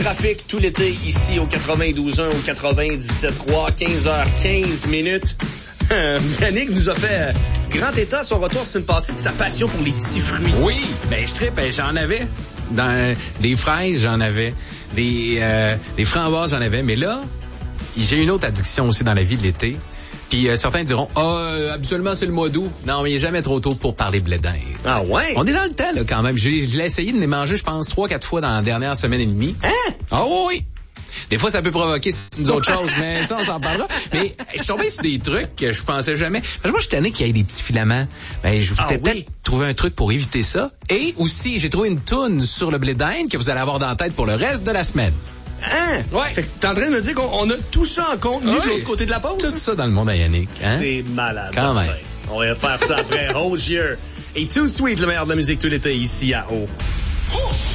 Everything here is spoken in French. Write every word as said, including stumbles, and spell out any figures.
Trafic tout l'été ici au quatre-vingt-douze un, au quatre-vingt-dix-sept trois, quinze heures quinze minutes. Yannick nous a fait grand état à son retour sur une passée de sa passion pour les petits fruits. Oui, ben je trippe, ben, j'en avais. Dans, des fraises, j'en avais. Des, euh, des framboises, j'en avais. Mais là, j'ai une autre addiction aussi dans la vie de l'été. Puis euh, certains diront, ah, oh, habituellement c'est le mois d'août. Non, mais il n'est jamais trop tôt pour parler blé d'Inde. Ah ouais? On est dans le temps, là, quand même. Je l'ai essayé de les manger, je pense, trois, quatre fois dans la dernière semaine et demie. Hein? Ah oui, oui. Des fois, ça peut provoquer une autre chose, mais ça, on s'en parlera. Mais je suis tombé sur des trucs que je pensais jamais. Parce que moi, je suis tanné qu'il y ait des petits filaments. Ben, je voulais ah, peut-être oui. trouver un truc pour éviter ça. Et aussi, j'ai trouvé une toune sur le blé d'Inde que vous allez avoir dans la tête pour le reste de la semaine. Hein? Ouais. Fait que t'es en train de me dire qu'on on a tout ça en contenu oui. de l'autre côté de la pause? Tout ça dans le monde à Yannick. Hein? C'est malade. Quand même. On va faire ça après. Rosier. Et Too Sweet, le meilleur de la musique tout l'été ici à O.